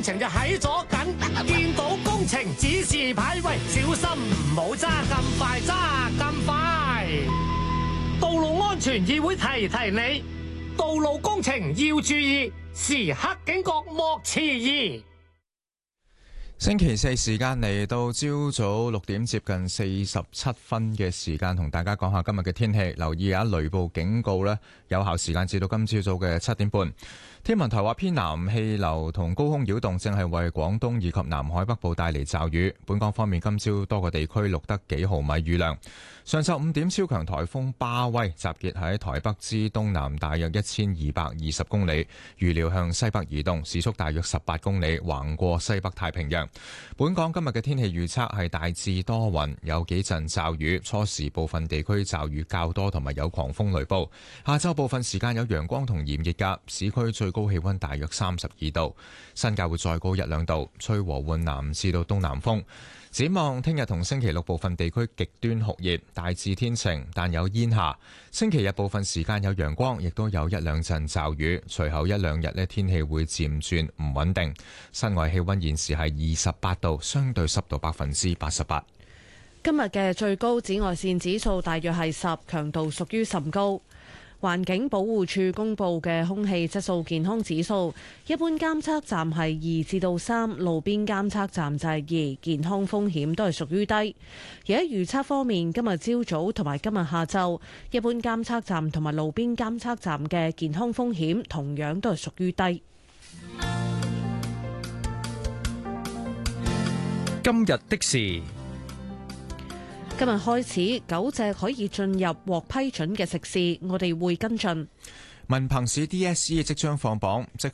程就喺左近，見到工程指示牌，喂，小心唔好揸咁快，揸咁快。道路安全議會提提你，道路工程要注意，時刻警覺莫遲疑。 星期四時間嚟到朝早6點接近47分嘅時間，同大家講下今日嘅天氣。留意下雷暴警告呢，有效時間至到今朝早嘅7點半。天文台話偏南氣流同高空擾動正係為廣東以及南海北部帶嚟驟雨。本港方面今朝多個地區錄得幾毫米雨量。上晝5點，超強颱風巴威集結喺台北之東南大約1220公里，預料向西北移動，時速大約18公里，橫過西北太平洋。本港今日嘅天氣預測係大致多雲，有幾陣驟雨，初時部分地區驟雨較多，同埋有狂風雷暴。下晝部分時間有陽光同炎熱㗎，市區最高氣溫大約32度，新界會再高1-2度，吹和緩南至到東南風。展望聽日同星期六部分地區極端酷熱，大致天晴，但有煙霞。星期日部分時間有陽光，亦都有1-2陣驟雨。隨後1-2日呢，天氣會漸轉唔穩定。室外氣溫現時係28度，相對濕度88%。 今日嘅最高紫外線指數大約係10，強度屬於甚高。環境保護署公布嘅空氣質素健康指數，一般監測站係2至到3，路邊監測站就係2，健康風險都係屬於低。而喺預測方面，今日朝早同埋今日下晝，一般監測站同埋路邊監測站嘅健康風險同樣都係屬於低。 今日的事。 今日開始，9隻可以進入獲批准嘅食肆，我哋會跟進。 文憑試 DSE 即將放榜，職